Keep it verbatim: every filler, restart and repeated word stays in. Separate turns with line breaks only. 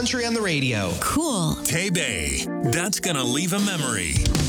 country on the radio.
Cool.
Tay Bay. That's gonna leave a memory.